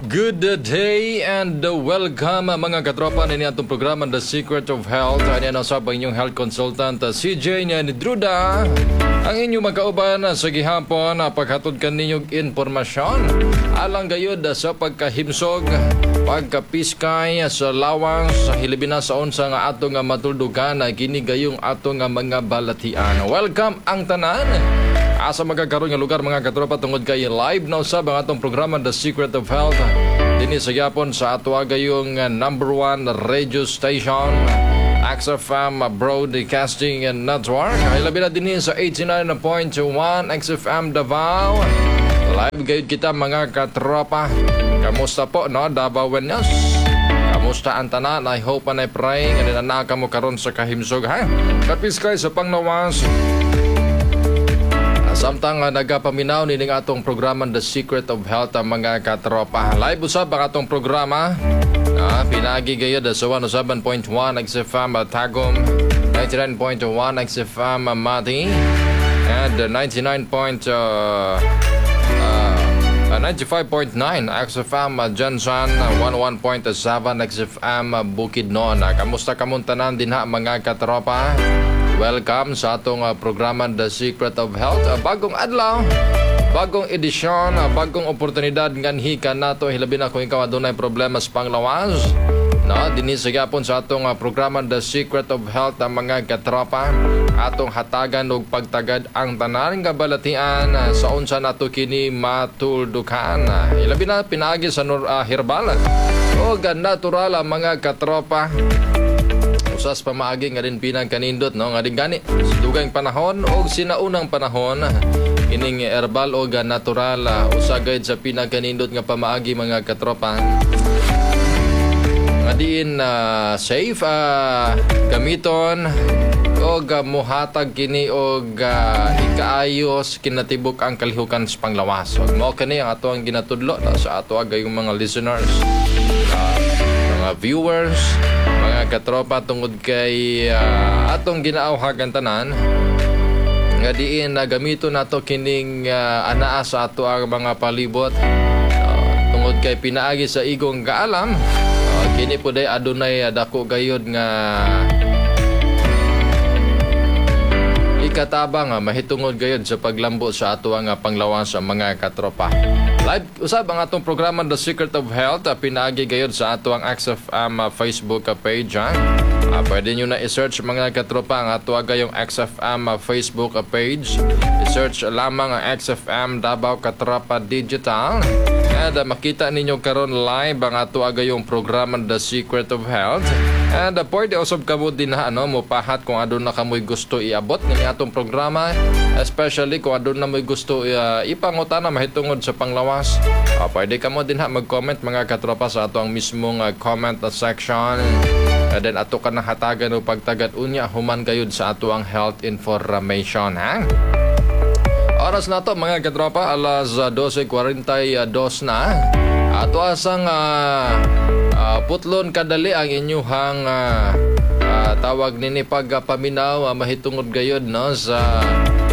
Good day and welcome mga katropa na atong programa The Secret of Health. Ano na sa inyong health consultant CJ ni Druda. Ang inyong magkauban sa gihapon paghatod kaninyong informasyon alang gayud sa pagkahimsog, pagkapiskay sa lawang sa hilibina sa unsa nga ato nga matuldugan kini gayong ato nga mga balatian. Welcome ang tanan. Asa magkakaroon nga lugar mga katropa tungod kay live na usab ang atong programa The Secret of Health. Dini sa Yapon sa ato gayong number 1 radio station XFM Broadcasting Network. Hilabi na din sa 89.1 XFM Davao. Live gayud kita mga katropa. Kamusta po no Davao Wenyas? Kamusta ang tanan? I hope and I pray nga nanaka mo karon sa kahimsog ha. Kapiskay sa pangnawas. Samtang nagapaminaw nining atong programa The Secret of Health mga katropa. Live usab ang atong programa. Pinagi gayud sa 107.1 XFM Tagum, 99.1 XFM Mati, and 95.9 XFM Jansan, 11.7 XFM Bukidnon. Kamusta kamuntanan din ha mga katropa? Welcome sa atong programa The Secret of Health. Bagong adlaw, bagong edisyon, bagong oportunidad nganhi ka nato hilabi na kung ikaw adunay problema sa panglawas. Dinhi sa gyapon sa atong programa The Secret of Health mga katropa. Atong hatagan og pagtagad ang tanan nga balatian sa unsa nato kini matuldukan. Hilabi na pinaagi sa herbal o natural mga katropa. Usas pamaagi nga din pinang kanindot no nga gani sa dugang panahon o sinaunang panahon ining herbal o natural usagad sa pinang kanindot nga pamaagi mga katropa nga diin safe gamiton o muhatag kini o ikaayos kinatibuk ang kalihukan sa panglawas. Mao kani ang ato ang ginatudlo sa ato gayong mga listeners, mga viewers, mga katropa tungod kay atong ginaawhagan tanan nga diin gamito nato kining anaa sa ato ang mga palibot tungod kay pinaagi sa igong kaalam kini puday adunay dako gayud nga ikatabang mahitungod gayud sa paglambo sa ato ang panglawas sa mga katropa. Live usab ang atong programa The Secret of Health pinaagi gayud sa ato ang XFM Facebook page. Pwede nyo na i-search mga katropa ang ato gayong XFM Facebook page. I-search lamang ang XFM Davao Katropa Digital. And makita ninyo karon live ang ato gayong programa The Secret of Health. And pwede usab kamo din mopahat kung adun na kamoy gusto iabot ng atong programa, especially kung adun na moy gusto ipangutana mahitungod sa panglawas. Pwede kamo din mag-comment mga katropa sa ato ang mismong comment section. And then ato ka na hatagan o pagtagad unya human gayud sa ato ang health information ha. Oras na to mga katropa, alas 12:42 na. Ato asang putlon kadali ang inyuhang tawag nini pagpaminaw mahitungod gayud no sa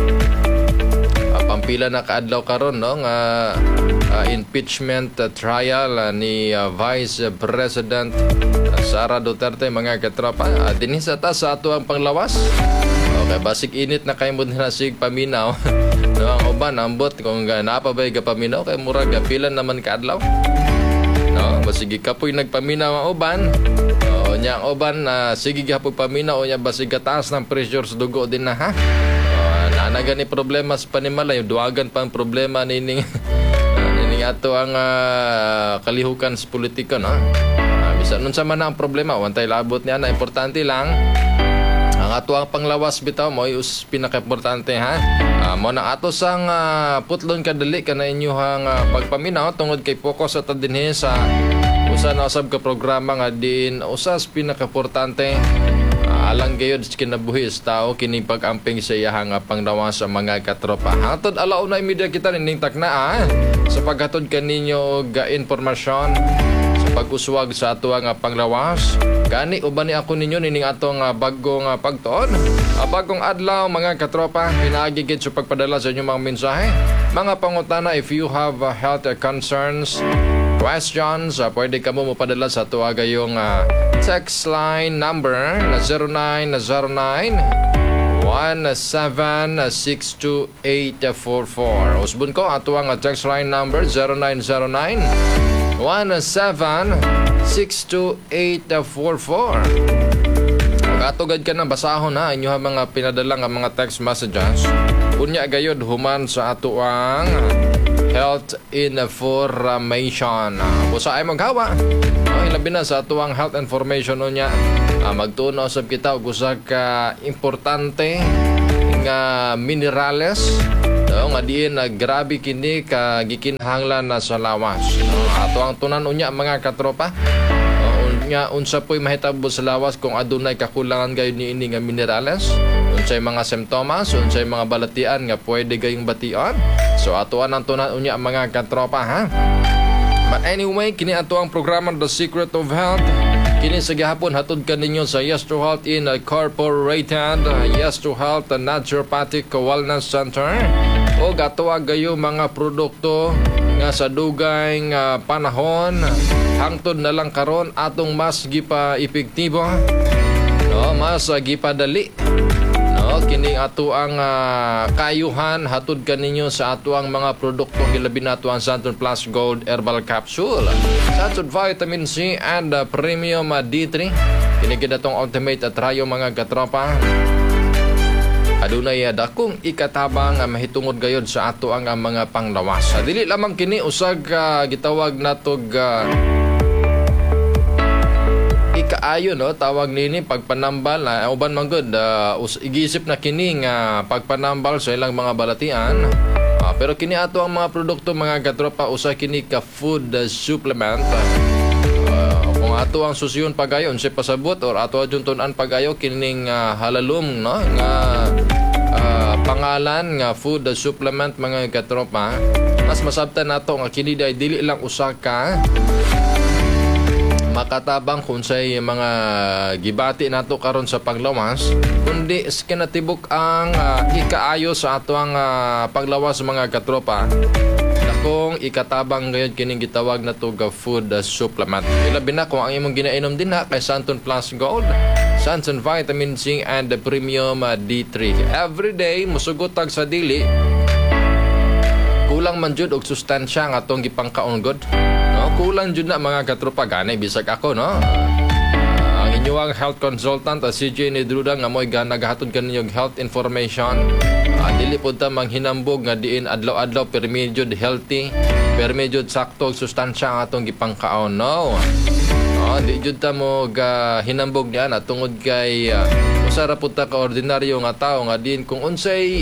pampila na kaadlaw karon no nga impeachment trial ni Vice President Sara Duterte mga katropa. Dinhi sa ato ang panglawas. Okay, basig init na kay mo na sig paminaw. No, ang uban ambot kung napabay ka paminaw kay murag pilan naman kaadlaw. No, basig kapoy nagpaminaw ang uban. Nya ang uban sige gihapon paminaw nya basig kataas ng pressure sa dugo din na ha. Naana gani problema sa panimalay, duagan pa ang problema nining nining ato ang kalihukan sa politika no. Bisan nun sa man ang problema, wantay labot niya na importante lang ang ato ang panglawas bitaw mo is pinaka-importante ha. Mo na ato sang putlon kadali kana inyuhang pagpaminaw tungod kay focus sa dinhi sa usa na usab ka programa nga din usas pinaka-importante alang gayud kinabuhi sa tao kini pag-amping sa iyahang panglawas sa mga katropa. Hangtod alauna media kita ning takna sa paghatod kaninyo og informasyon sa pag-uswag sa ato ang panglawas. Gani uban ni ako ninyo nining atong bagong pagtuon. Bagong adlaw mga katropa, pinaagigid sa pagpadala sa inyong mga mensahe. Mga pangutana if you have health concerns, questions, pwede ka mo mapadala sa tuwaga yung text line number na 0909-1762-844. Usbon ko, ato ang text line number 0909-1762-844. Katugad ka na, basahon na inyo mga pinadalang mga text messages. Unya gayod human sa ato ang health information. Busa ay maghawa. Ilabi na sa ato ang health information unya. Magtuno sab kita og usa ka importante nga minerales nga diin grabe kini ka gikinahanglan na sa lawas. Ato ang tunan unya mga katropa. Nga unsa po'y mahitabo sa lawas kung adunay kakulangan gayud niini nga minerales, unsay mga simptomas, unsay mga balatian nga pwede gayong bation. So atoan ang tunan unya mga katropa ha. But anyway, kini ato ang programa The Secret of Health. Kini sa gihapon hatod kaninyo sa Yes to Health Incorporated, Yes to Health Naturopathic Wellness Center. O gatuwa gayo mga produkto nga sa dugay nga panahon hangtod na lang karon atong mas gipa epektibo, no, mas gipadali, no, kini ato ang kayuhan hatod kaninyo sa ato ang mga produkto hilabi nato ang Santon Plus Gold Herbal Capsule, Santon Vitamin C and Premium D3. Kini gid atong ultimate at rayo mga katropa. Adunay dakong ikatabang mahitungod gayod sa ato ang mga panglawas. Dili lamang kini usag gitawag natog ikaayo, no, tawag nini pagpanambal na uban man gud igisip na kini nga pagpanambal sa ilang mga balatian. Pero kini ato ang mga produkto mga katropa usa kini ka food supplement. Kung ato ang susiyon pagayon si pasabot or ato adjunton pagayo kining halalom, no, nga pangalan nga food supplement mga katropa, mas masabtan nato nga kini dili lang usa ka makatabang kung say mga gibati nato karon sa paglawas, kundi skinatibok ang ikaayo sa ato ang paglawas mga katropa. Kung ikatabang ngayon kining gitawag na to food supplement. Ilabi na kung ang imong ginainom din kay Santon Plus Gold, Santon Vitamin C and the Premium D3. Every day musugotag sa dili kulang man jud og sustansya nga atong gipangkaon god. No, kulang jud na mga katropa ganay bisag ako, no. Ang inyong health consultant CJ Nidruda nga mo'y nagahatod kaninyong health information. Dili po ta manghinambog nga diin adlaw-adlaw permedyo healthy, permedyo sakto sustansya ang atong gipangkaon, no. Di jud ta mo hinambog niya na tungod kay usara po ta ka ordinaryo nga tao nga diin kung unsay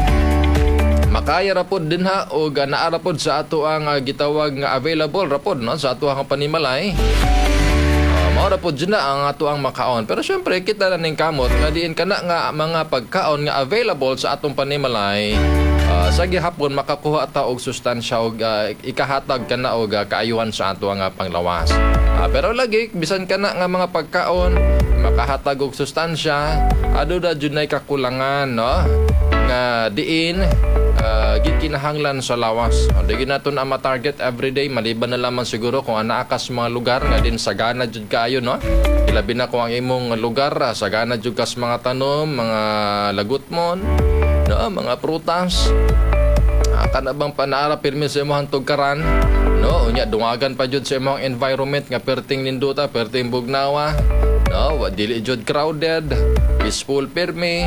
makaya rapod din o naara pod sa ato ang gitawag nga available rapod, no, sa ato ang panimalay. Maura po dyan na ang ato ang makaon. Pero syempre, kita na ning kamot nga diin ka na nga mga pagkaon nga available sa atong panimalay. Sa gihapon, makakuha ta og sustansya o ikahatag ka na o kaayuhan sa ato ang panglawas. Pero lagi, bisan ka na nga mga pagkaon, makahatag og sustansya, ado da dyan na kakulangan, no? Nga diin, gikinahanglan sa lawas. Di nato na ma-target everyday, maliban na lamang siguro kung anaakas mga lugar nga din sagana jud kaayo, no. Ilabi na kung ang imong lugar sagana jud kas mga tanom, mga lagutmon, no, mga prutas. Kana bang panaara pirmi sa imong tugkaran, no, unya dungagan pa jud sa imong environment nga perting ninduta, perting bugnawa, no, dili jud crowded, peaceful pirmi.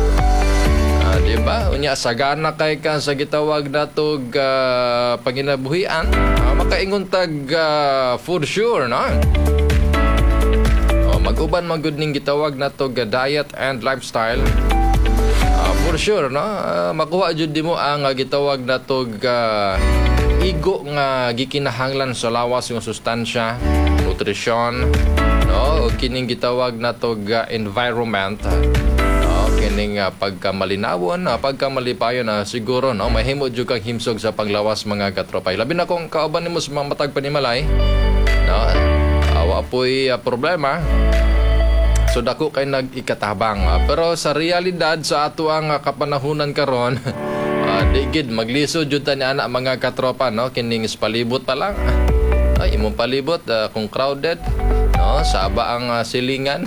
Diba? Unya sagana kay ka sa gitawag natog panginabuhian, makaingon tag for sure, no. Mag-uban magud ning gitawag natog diet and lifestyle. For sure, no. Makuha jud mo ang gitawag natog igo nga gikinahanglan sa lawas yung sustansya, nutrition, no, o kining gitawag natog environment. Kining pagkamalinawon, pagkamalipayon na siguro, no, mahimo jud kang himsog sa paglawas mga katropa. Labi na kung kauban nimo sa mga matag panimalay, no, awa po'y problema. So dako kay nag-ikatabang. Pero sa realidad sa ato ang kapanahunan karon, digid magliso jud ta ni ana mga katropa, no, kining palibot pa lang. Ay, imong palibot kung crowded, no, saba ang silingan.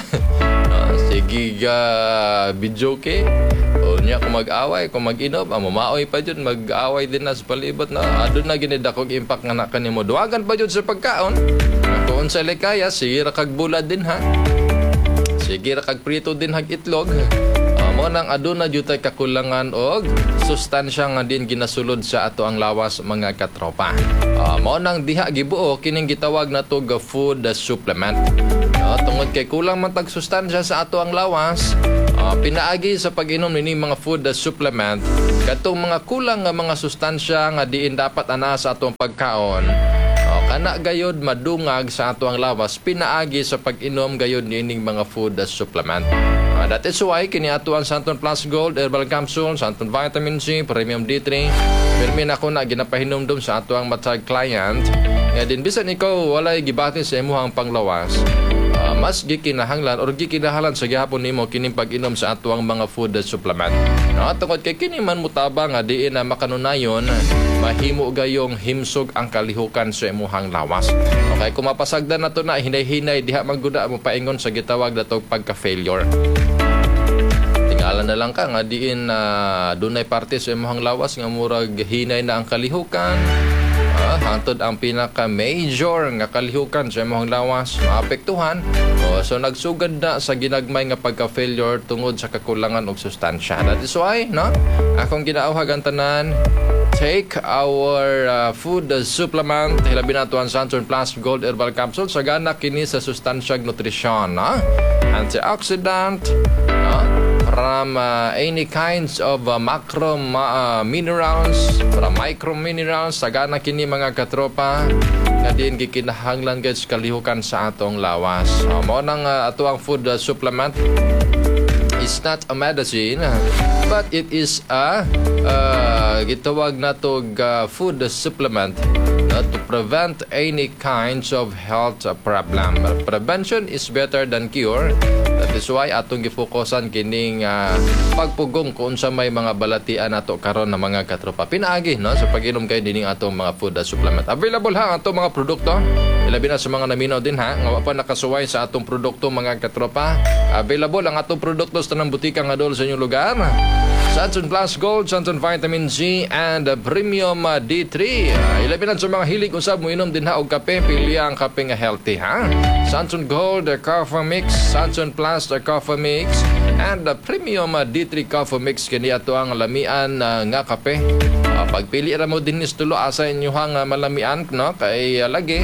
Sige bidyoke. O niya kung mag-away, kung mag-inom, mamaoy pa dyan, mag-away din na sa palibot, no. Doon na ginidakog impact nga na kanimo. Duwagan pa dyan sa pagkaon. Kung sa likaya, sige ra kag bulad din ha. Sige ra kag prito din hag itlog. Mo nang aduna jutay kakulangan og sustansya nga din ginasulod sa ato ang lawas mga katropa. Mo nang diha gibuo kining gitawag nato nga food supplement. Tungod kay kulang man tag sustansya sa ato ang lawas, pinaagi sa pag-inom nini mga food supplement katong mga kulang nga mga sustansya nga diin dapat ana sa atong pagkaon. Kana gayod madungag sa ato ang lawas, pinaagi sa pag-inom gayod nining mga food supplement. That is why kini ato ang Santon Plus Gold Herbal Capsule, Santon Vitamin C, Premium D3. Permin ako na ginapahinomdom sa ato ang matag client. Nga din bisan ikaw walay gibati sa imuhang panglawas, mas gikinahanglan or gikinahanglan sa gihapon nimo kining pag-inom sa ato ang mga food supplement. Tungod kay kini man mutabang nga diin na makanunayon mahimo gayong himsog ang kalihukan sa imuhang lawas. Okay, kung mapasagdan nato na hinay-hinay diha magguda mo paingon sa gitawag natong pagka-failure. Tingala na lang ka nga diin dunay parte sa imong lawas nga murag hinay na ang kalihukan. Hangtod ang pinaka-major nga kalihukan sa imong lawas maapektuhan. So nagsugad na sa ginagmay nga pagka-failure tungod sa kakulangan og sustansya. That is why, no? Akong ginaawhag ang tanan, take our food supplement, hilabi na ito ang Santon Plus Gold Herbal Capsule. Sagana kini sa sustansyag nutrisyon, no? Antioxidant, no? From any kinds of macro minerals, from micro minerals, sagana kini mga katropa nga din gikinahanglan guys kalihukan sa atong lawas. Mo nang ato ang food supplement is not a medicine, but it is a gitawag natog food supplement to prevent any kinds of health problem. Prevention is better than cure. That is why atong gifokusan kining pagpugong kung sa may mga balatian nato karon na mga katropa. Pinaagi no sa pag-inom kay dining atong mga food supplement. Available ha atong mga produkto. Ilabi na sa mga naminaw din ha nga pa nakasuway sa atong produkto mga katropa. Available ang atong produkto sa tanang butika nga dol sa inyong lugar. Santon Plus Gold, Santon Vitamin C, and Premium D3. Ilabi na sa mga hilig usab mo inom din ha og kape, pili ang kape nga healthy ha. Santon Gold Coffee Mix, Santon Plus Coffee Mix, and Premium D3 Coffee Mix kini ato ang lamian nga kape. Pagpili ra mo dinis tulo asa inyohang malamian no kay lagi.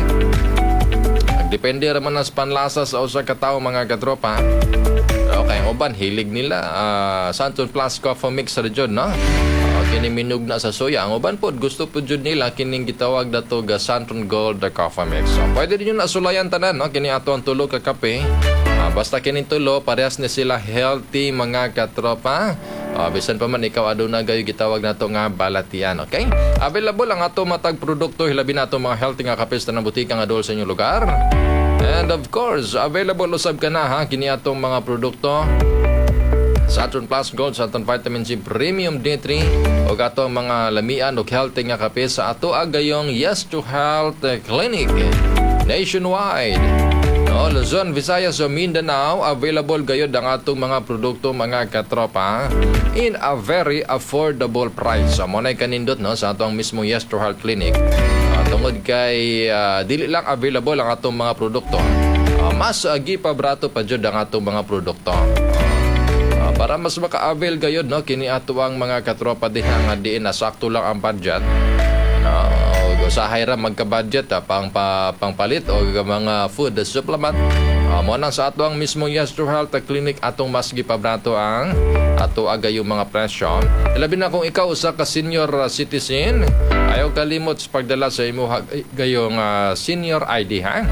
Depende ra man sa panlasa sa usa ka tawo mga katropa. Okay, uban hilig nila Santon Plus Coffee Mix sa jud no. Kini minug na sa soya. Ang uban pod gusto pod jud nila kining gitawag dato ga Santon Gold Coffee Mix. So, pwede niyo na sulayan tanan no kini ato ang tulo ka kape. Basta kining tulo parehas ni sila healthy mga katropa. Bisan pa man ikaw aduna gayo gitawag nato nga balatian, okay? Available ang ato matag produkto hilabi nato mga healthy nga kape sa butika nga dol sa inyong lugar. And of course, available usab ka na ha kini atong mga produkto. Santon Plus Gold, Santon Vitamin C, Premium D3 o atong mga lamian o healthy nga kape sa ato agayong Yes to Health Clinic nationwide. No, Luzon, Visayas o Mindanao, available gayod ang atong mga produkto mga katropa in a very affordable price. So, muna kanindot no, sa atong mismo Yes to Health Clinic. Tungod kay dili lang available ang atong mga produkto. Mas gipabrato pa jud ang atong mga produkto. Para mas maka-avail gayod no kini ato ang mga katropa diha nga diin na sakto lang ang budget. Usahay ra magka-budget pangpalit o mga food supplement. Mo nang sa ato ang mismo Yes to Health Clinic atong mas gipabrato ang ato agayong mga presyo. Labi na kung ikaw usa ka senior citizen, ayaw kalimot sa pagdala sa imo gayong senior ID ha.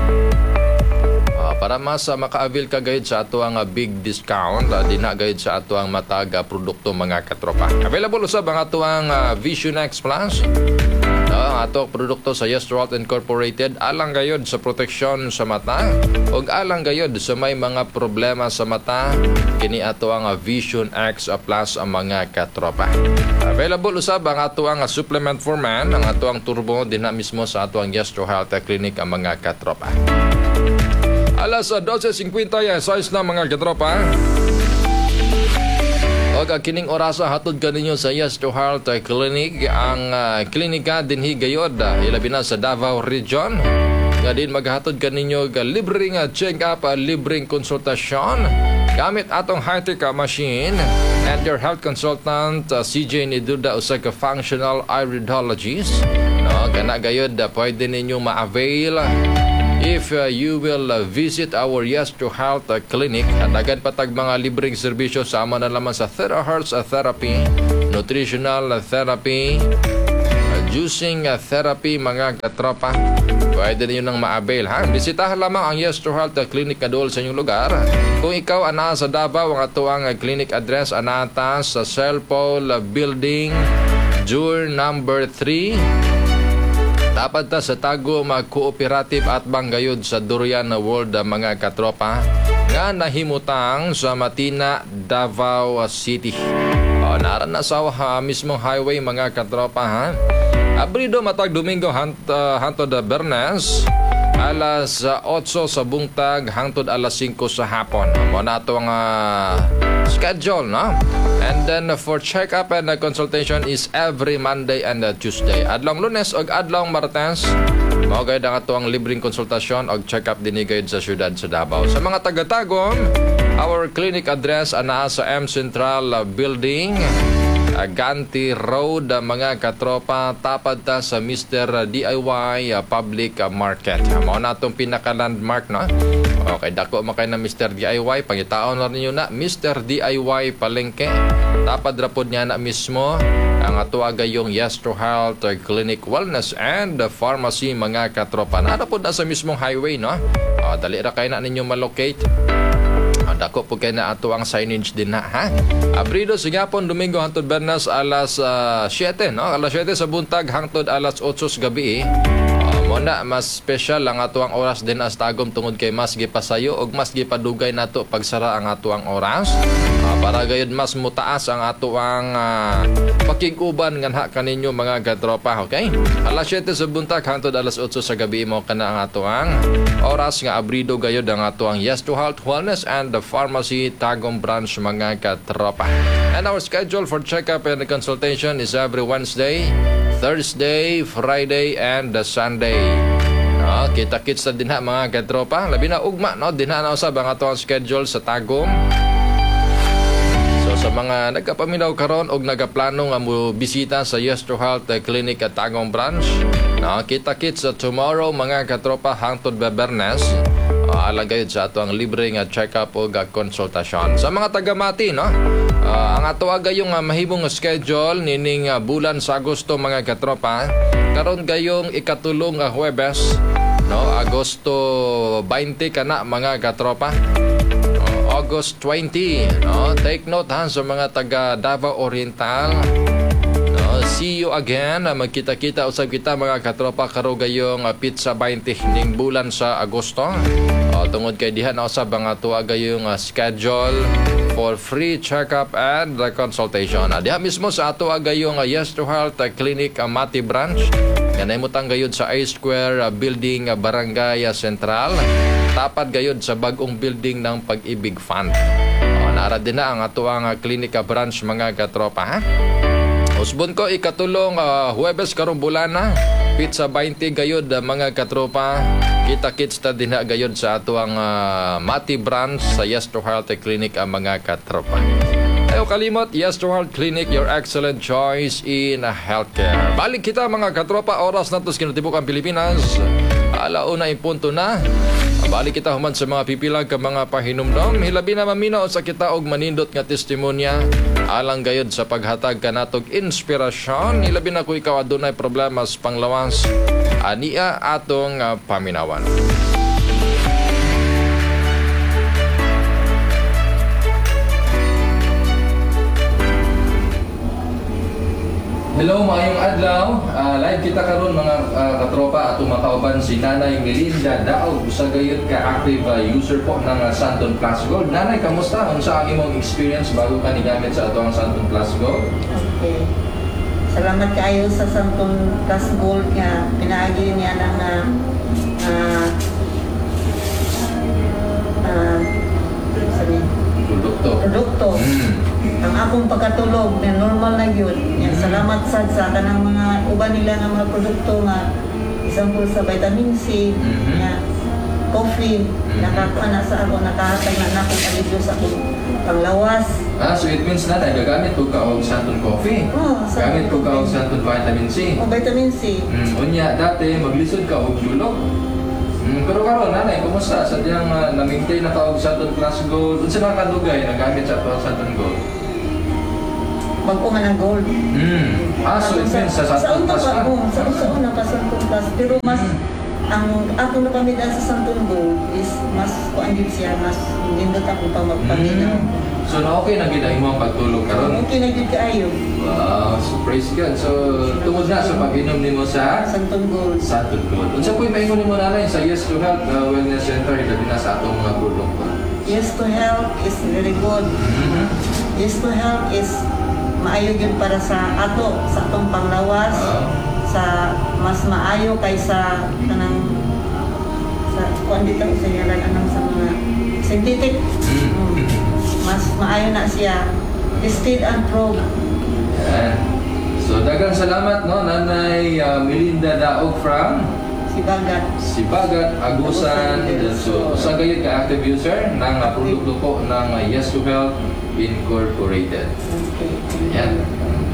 Para mas maka-avail ka gayud sa ato ang big discount dina gayud sa ato ang matag produkto mga katropa. Available usab ang ato ang Vision X Plus. Ato produkto sa Yes to Health Incorporated alang gayod sa proteksyon sa mata ug alang gayod sa may mga problema sa mata kini ato ang Vision X Plus ang mga katropa. Available usab ang ato ang supplement for man, ang ato ang turbo din na mismo sa ato ang Yes to Health Clinic ang mga katropa. Alas 12:50 size na mga katropa. O kining orasa hatod kaninyo sa Yes to Health Clinic ang klinika dinhi gayod ilabi na sa Davao Region. Nga din maghatod kaninyo libreng check-up, libreng konsultasyon gamit atong high-tech machine and your health consultant CJ Niduda usa ka functional iridologist. No, kana gayod pwede ninyo ma-avail if you will visit our Yes to Health Clinic. Dagan patag mga libreng serbisyo sama na lamang sa terahertz therapy, nutritional therapy, juicing therapy mga katropa. Pwede ninyo nang ma-avail ha. Bisitahan lamang ang Yes to Health Clinic na dool sa inyong lugar. Kung ikaw ana sa Davao, ang atuang clinic address anata sa Cellpol Building, Jur number 3. Dapat ta sa Tagum Cooperative at Banggayod sa Durian World mga katropa nga nahimutang sa Matina, Davao City. Naran na sa mismong highway mga katropa ha. Abrido matag Domingo hantod Bernes alas 8 sa buntag hangtod alas 5 sa hapon. Mo na ato ang schedule no. And then for check-up and consultation is every Monday and Tuesday. Adlong Lunes og adlong Martes mao gayud ang ato ang libreng konsultasyon og check-up dinhi gayud sa syudad sa Davao. Sa mga taga-Tagum, our clinic address ana sa M Central Building, Ganti Road mga katropa, tapad ta sa Mr. DIY Public Market. Mao na itong pinaka-landmark no? Okay, dako makay na Mr. DIY, pangitaon na ninyo na Mr. DIY Palengke. Tapad rapod niya na mismo ang atuaga yung Yes to Health Clinic, Wellness and Pharmacy mga katropa. Narapod na sa mismong highway no? Dali ra kayo na ninyo malocate. Dako po kayo na ato ang signage din na ha. Abrido sigapon Domingo hangtod Bernas alas 7 no. Alas 7 sa buntag hangtod alas 8 sa gabi. Muna mas special ang ato ang oras din as Tagum tungod kay mas gipasayo og mas gipadugay nato pagsara ang ato ang oras. Para gayud mas mutaas ang ato ang pakiguban nganha kaninyo mga katropa, okay? Alas 7 sa buntag hangtod alas 8 sa gabi mo kana ang ato ang oras nga abrido gayud ang ato ang Yes to Health, Wellness and the Pharmacy Tagum branch mga katropa. And our schedule for check-up and consultation is every Wednesday, Thursday, Friday, and Sunday. Kita-kits na din ha mga katropa. Labi na ugma, no? Dinha na usab ang ato ang schedule sa Tagum. So sa mga nagkapaminaw karon og nagaplano nga mo bisita sa Yes to Health Clinic at Tagum branch, kita-kits tomorrow mga katropa hangtod Bernes. Alagayod sa ato ang libre nga check-up o konsultasyon. Sa mga taga-Mati, no? Ang ato gayong mahimong schedule nining bulan sa Agosto mga katropa. Karon gayong ikatulong Huwebes, no? Agosto 20 kana mga katropa. August 20, no? Take note ha sa mga taga Davao Oriental. See you again. Magkita-kita usab kita mga katropa karo gayong pizza 20 ning bulan sa Agosto. Tungod kay diha na usab ang atua gayong schedule for free check-up and consultation. Diha mismo sa atua gayong Yes to Health Clinic Mati branch. Yan ay mutang gayud sa I-Square Building, Barangay Central. Tapad gayud sa bagong building ng Pag-ibig Fund. Naara din na ang atuang klinika branch mga katropa ha. Usbon ko ikatulong Huwebes karong bulan na pizza 20 gayud mga katropa. Kita-kits ta din gayud sa atuang Mati branch sa Yes to Health Clinic ang mga katropa. Ayaw kalimot, Yes to Health Clinic, your excellent choice in healthcare. Balik kita mga katropa, oras na ito sa kinutibok ang Pilipinas. Alauna impunto na. Balik kita human sa mga pipilag ka mga pahinumdom. Hilabi na maminaw sa kita og manindot nga testimonya. Alang gayod sa paghatag ka natog inspirasyon. Hilabi na ko ikaw adunay problema sa panglawas. Ania atong paminawan. Hello, maayong adlaw. Live kita karon mga katropa at umakauban si Nanay Melinda Daog sa gayud ka active user po ng Santon Plus Gold. Nanay, kamusta? Unsa ang imong experience bago ka nigamit sa atong Santon Plus Gold? Okay. Salamat kayo sa Santon Plus Gold nga pinaagi niya ng produkto. Ang akong pagkatulog na normal na yun. Yan, salamat sa kanang mga uban nila ng mga produkto nga example sa vitamin C, coffee, nakakuha sa ako, nakahatag na akong alibyo sa akong panglawas. So it means na gagamit ko ka og Santon coffee. Gamit ko ka og Santon vitamin C. Vitamin C. Unya dati maglisod ka og tulog. Pero karon nanay, kumusta? Sadyang na-maintain na ka og Santon Plus Gold. Unsa man kadugay nagamit sa Santon Gold? Bago man ang gold. So it means sa Santon Plus ka? Sa una pa Santon Plus. Pero mas ang akong napamidaan sa Santon Gold is mas kuandit siya, mas nindot ako pa magpaminaw. So na okay na gina imo ang pagtulog karon? Okay na gid kaayo. Wow, so praise God. So tungod na sa pag-inom nimo sa Santon Gold. Santon Gold. Unsa po'y maingon nimo nanay sa Yes to Health Wellness Center ilabi na sa atong mga produkto? Yes to Health is very good. Yes to Health is maayo gyud para sa atong panglawas. Sa mas maayo kaysa kanang sa kuan dito sa ngalan anong sa mga synthetic. Mas maayo na siya. Tested and proved. So daghang salamat no Nanay Melinda Daog from Sibagat, Agusan. So sa gayud ka active user ng produkto po ng Yes to Health Incorporated. Yan.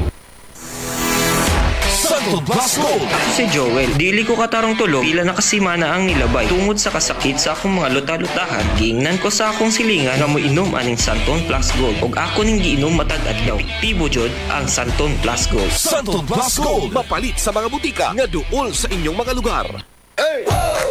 Santon Plus Gold. Ako si Joel. Dili ko katarong tulog pila nakasimana ang nilabay. Tungod sa kasakit sa akong mga luta-lutahan, giingnan ko sa akong silingan nga moinom aning Santon Plus Gold. Og ako ning giinom matag adlaw. Tibo jud ang Santon Plus Gold. Santon Plus Gold. Mapalit sa mga butika nga duol sa inyong mga lugar.